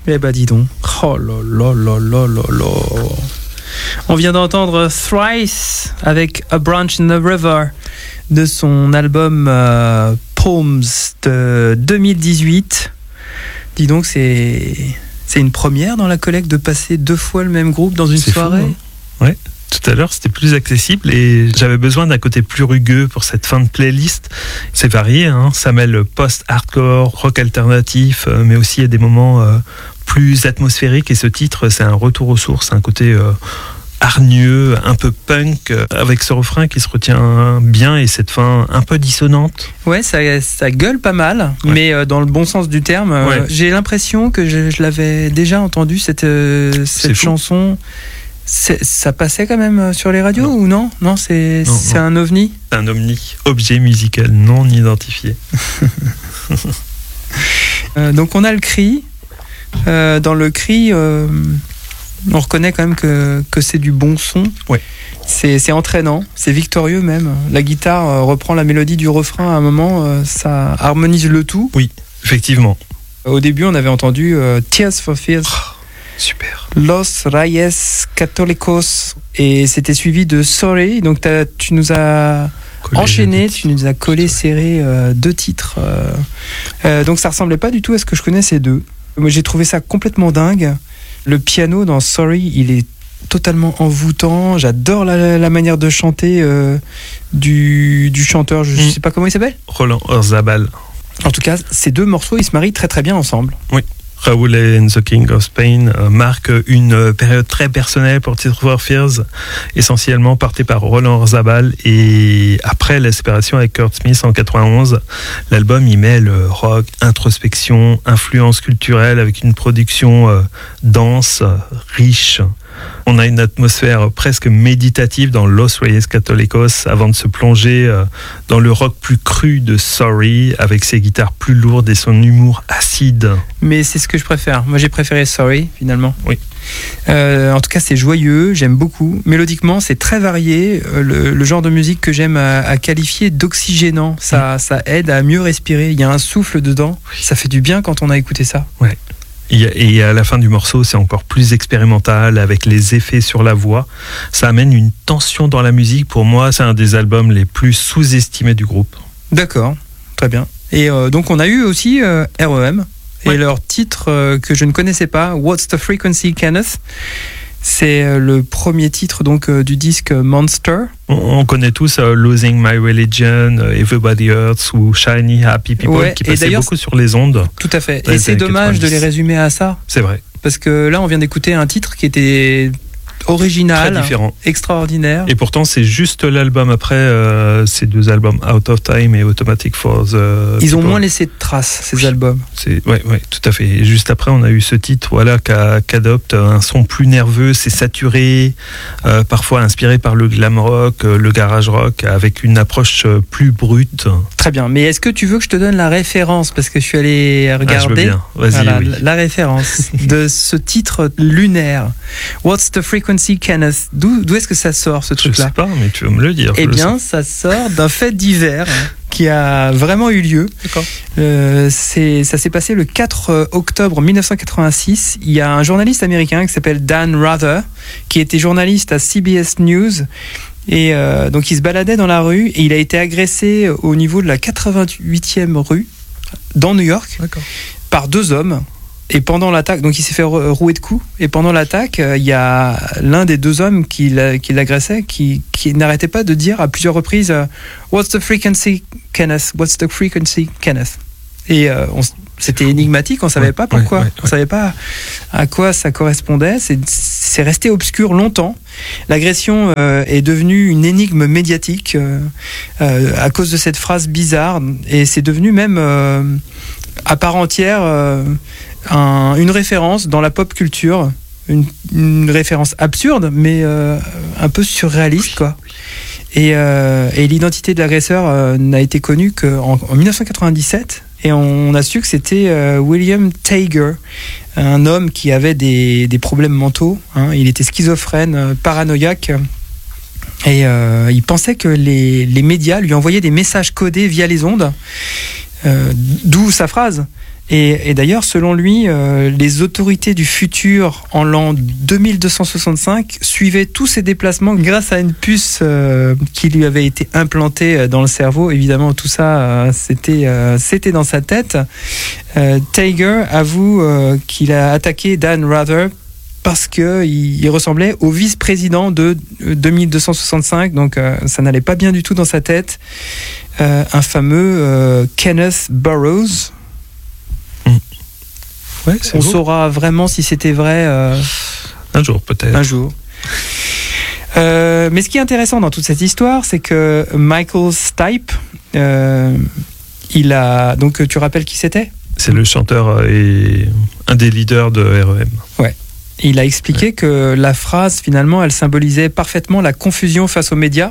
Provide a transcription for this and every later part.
Eh ben dis donc. Oh là là là là là là. On vient d'entendre Thrice avec A Branch in the River de son album Poems de 2018. Dis donc, c'est une première dans la collecte de passer 2 fois le même groupe dans une soirée. Fou, hein. Ouais. Tout à l'heure, c'était plus accessible et j'avais besoin d'un côté plus rugueux pour cette fin de playlist. C'est varié, hein. Ça mêle post-hardcore, rock alternatif, mais aussi il y a des moments plus atmosphériques. Et ce titre, c'est un retour aux sources, un côté hargneux, un peu punk, avec ce refrain qui se retient bien et cette fin un peu dissonante. Ouais, ça gueule pas mal, ouais. Mais dans le bon sens du terme. Ouais. J'ai l'impression que je l'avais déjà entendu, cette chanson. Ça passait quand même sur les radios ou non ? Non, c'est un ovni ? Un ovni, objet musical non identifié. Donc on a le cri. Dans le cri, on reconnaît quand même que c'est du bon son. Ouais. C'est entraînant, c'est victorieux même. La guitare reprend la mélodie du refrain à un moment, ça harmonise le tout. Oui, effectivement. Au début, on avait entendu Tears for Fears. Super. Los Reyes Católicos, et c'était suivi de Sorry. Donc tu nous as enchaîné, tu nous as collé serré 2 titres. Donc ça ressemblait pas du tout à ce que je connaissais d'eux. Moi j'ai trouvé ça complètement dingue. Le piano dans Sorry, il est totalement envoûtant. J'adore la manière de chanter du chanteur. Je sais pas comment il s'appelle. Roland Orzabal. En tout cas, ces 2 morceaux, ils se marient très très bien ensemble. Oui. Raoul and the King of Spain marque une période très personnelle pour Tears for Fears, essentiellement portée par Roland Orzabal, et après la séparation avec Kurt Smith en 91, l'album y mêle rock, introspection, influence culturelle avec une production dense, riche. On a une atmosphère presque méditative dans Los Reyes Católicos avant de se plonger dans le rock plus cru de Sorry avec ses guitares plus lourdes et son humour acide. Mais c'est ce que je préfère. Moi j'ai préféré Sorry finalement. Oui. En tout cas c'est joyeux, j'aime beaucoup. Mélodiquement c'est très varié, le genre de musique que j'aime à qualifier d'oxygénant. Ça aide à mieux respirer, il y a un souffle dedans, ça fait du bien quand on a écouté ça. Ouais. Et à la fin du morceau, c'est encore plus expérimental avec les effets sur la voix. Ça amène une tension dans la musique. Pour moi, c'est un des albums les plus sous-estimés du groupe. D'accord, très bien. Et donc on a eu aussi R.E.M. et leur titre que je ne connaissais pas, What's the Frequency, Kenneth ? C'est le premier titre donc du disque Monster. On connaît tous Losing My Religion, Everybody Hurts ou Shiny Happy People, qui passaient beaucoup sur les ondes. Tout à fait. Et c'est dommage de les résumer à ça. C'est vrai. Parce que là, on vient d'écouter un titre qui était original, très différent, extraordinaire. Et pourtant, c'est juste l'album après ces 2 albums, Out of Time et Automatic for the Ils ont People. moins laissé de traces, ces albums. Ouais, tout à fait. Et juste après, on a eu ce titre, voilà, qui adopte un son plus nerveux, c'est saturé, parfois inspiré par le glam rock, le garage rock, avec une approche plus brute. Très bien. Mais est-ce que tu veux que je te donne la référence ? Parce que je suis allé regarder. Je veux bien. Vas-y, voilà, oui. La référence de ce titre lunaire. What's the Frequency, Kenneth ? D'où est-ce que ça sort, ce truc-là ? Je sais pas, mais tu vas me le dire. Eh bien, ça sort d'un fait divers qui a vraiment eu lieu. D'accord. Ça s'est passé le 4 octobre 1986. Il y a un journaliste américain qui s'appelle Dan Rather, qui était journaliste à CBS News. Et donc il se baladait dans la rue et il a été agressé au niveau de la 88e rue dans New York. D'accord. Par 2 hommes. Et pendant l'attaque, donc il s'est fait rouer de coups. Et pendant l'attaque, il y a l'un des 2 hommes qui l'agressait qui n'arrêtait pas de dire à plusieurs reprises What's the frequency, Kenneth? What's the frequency, Kenneth? Et c'était énigmatique, on savait pas pourquoi, on savait pas à quoi ça correspondait. C'est resté obscur longtemps. L'agression est devenue une énigme médiatique à cause de cette phrase bizarre, et c'est devenu même à part entière une référence dans la pop culture, une référence absurde mais un peu surréaliste quoi. Et l'identité de l'agresseur n'a été connue qu'en 1997. Et on a su que c'était William Tager, un homme qui avait des problèmes mentaux. Il était schizophrène, paranoïaque. Et il pensait que les médias lui envoyaient des messages codés via les ondes. D'où sa phrase Et d'ailleurs, selon lui, les autorités du futur en l'an 2265 suivaient tous ses déplacements grâce à une puce qui lui avait été implantée dans le cerveau. Évidemment, tout ça, c'était dans sa tête. Tager avoue qu'il a attaqué Dan Rather parce qu'il ressemblait au vice-président de 2265, donc ça n'allait pas bien du tout dans sa tête. Un fameux Kenneth Burroughs. Ouais, on saura vraiment si c'était vrai un jour, peut-être. Un jour. Mais ce qui est intéressant dans toute cette histoire, c'est que Michael Stipe, il a... Donc, tu rappelles qui c'était ? C'est le chanteur et un des leaders de R.E.M. Ouais. Il a expliqué que la phrase, finalement, elle symbolisait parfaitement la confusion face aux médias.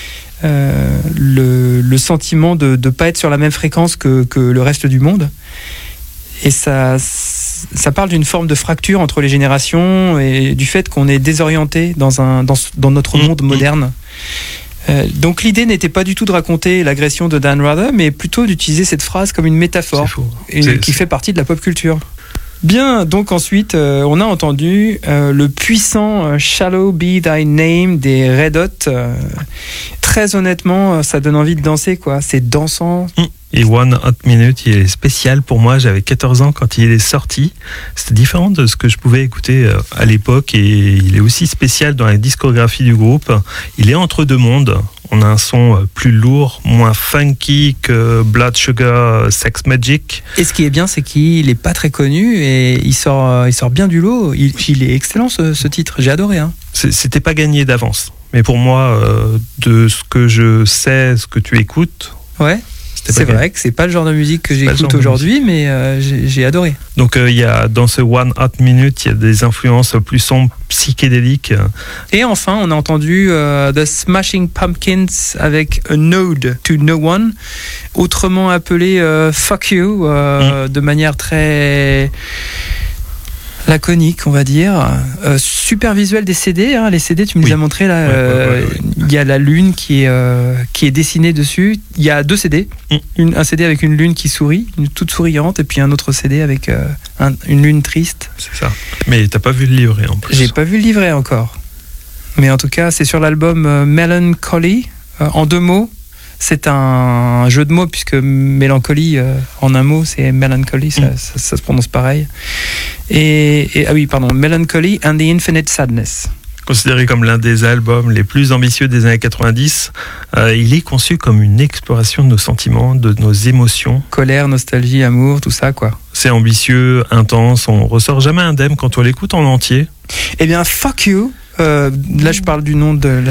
Le sentiment de ne pas être sur la même fréquence que le reste du monde. Et ça parle d'une forme de fracture entre les générations et du fait qu'on est désorienté dans notre monde moderne. Donc l'idée n'était pas du tout de raconter l'agression de Dan Rather, mais plutôt d'utiliser cette phrase comme une métaphore qui fait partie de la pop culture. Bien, donc ensuite, on a entendu le puissant Shallow Be Thy Name des Red Hot. Très honnêtement, ça donne envie de danser, quoi. C'est dansant. Et One Hot Minute, il est spécial pour moi. J'avais 14 ans quand il est sorti. C'était différent de ce que je pouvais écouter à l'époque. Et il est aussi spécial dans la discographie du groupe. Il est entre deux mondes. On a un son plus lourd, moins funky que Blood Sugar Sex Magic. Et ce qui est bien, c'est qu'il n'est pas très connu et il sort bien du lot. Il est excellent ce titre. J'ai adoré. Hein. C'était pas gagné d'avance. Mais pour moi, de ce que je sais, ce que tu écoutes... Ouais. C'est vrai que c'est pas le genre de musique que j'écoute aujourd'hui, mais j'ai adoré. Donc il y a dans ce One Hot Minute, il y a des influences plus sombres, psychédéliques. Et enfin, on a entendu The Smashing Pumpkins avec A Node to No One, autrement appelé Fuck You, de manière très laconique, on va dire. Super visuel des CD, hein. Les CD, tu me les as montrés là. Il y a la lune qui est dessinée dessus. Il y a 2 CD. Un CD avec une lune qui sourit, une toute souriante, et puis un autre CD avec une lune triste. C'est ça. Mais t'as pas vu le livret en plus. J'ai pas vu le livret encore. Mais en tout cas, c'est sur l'album Melancholy. En 2 mots. C'est un jeu de mots puisque mélancolie, en un mot, c'est melancholy, ça se prononce pareil. Melancholy and the Infinite Sadness. Considéré comme l'un des albums les plus ambitieux des années 90, il est conçu comme une exploration de nos sentiments, de nos émotions. Colère, nostalgie, amour, tout ça, quoi. C'est ambitieux, intense, on ressort jamais indemne quand on l'écoute en entier. Eh bien, Fuck You. Là, je parle du nom de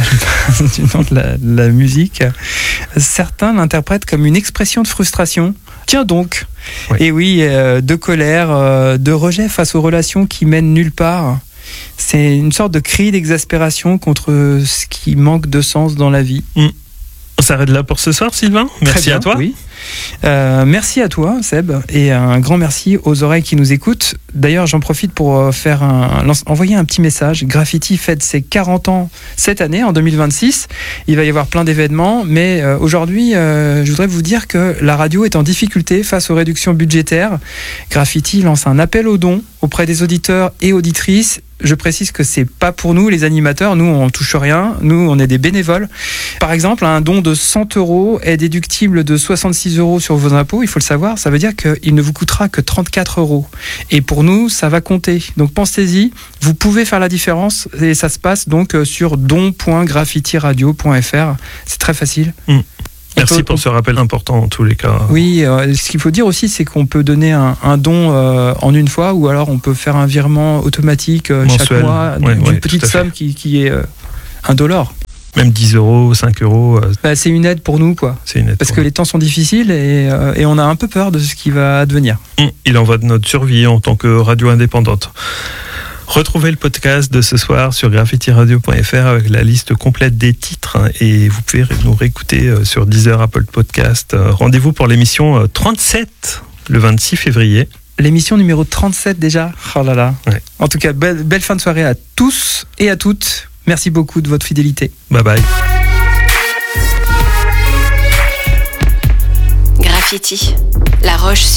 la musique. Certains l'interprètent comme une expression de frustration. Tiens donc. Oui. Et oui, de colère, de rejet face aux relations qui mènent nulle part. C'est une sorte de cri d'exaspération contre ce qui manque de sens dans la vie. On s'arrête là pour ce soir, Sylvain. Merci à toi. Oui. Merci à toi, Seb, et un grand merci aux oreilles qui nous écoutent. D'ailleurs, j'en profite pour envoyer un petit message. Graffiti fête ses 40 ans cette année, en 2026. Il va y avoir plein d'événements, mais aujourd'hui, je voudrais vous dire que la radio est en difficulté face aux réductions budgétaires. Graffiti lance un appel aux dons auprès des auditeurs et auditrices. Je précise que c'est pas pour nous, les animateurs. Nous, on touche rien. Nous, on est des bénévoles. Par exemple, un don de 100 € est déductible de 66 € sur vos impôts. Il faut le savoir. Ça veut dire qu'il ne vous coûtera que 34 €. Et pour nous, ça va compter. Donc, pensez-y. Vous pouvez faire la différence. Et ça se passe donc sur don.graffitiradio.fr. C'est très facile. Merci pour ce rappel important en tous les cas. Oui, ce qu'il faut dire aussi, c'est qu'on peut donner un don en une fois, ou alors on peut faire un virement automatique chaque mois d'une petite somme qui est indolore. Même 10 €, 5 €. C'est une aide pour nous, quoi. C'est une aide parce que les temps sont difficiles et on a un peu peur de ce qui va advenir. Il en va de notre survie en tant que radio indépendante. Retrouvez le podcast de ce soir sur graffitiradio.fr avec la liste complète des titres et vous pouvez nous réécouter sur Deezer, Apple Podcast. Rendez-vous pour l'émission 37 le 26 février. L'émission numéro 37 déjà. Oh là là. Ouais. En tout cas, belle fin de soirée à tous et à toutes. Merci beaucoup de votre fidélité. Bye bye. Graffiti, la roche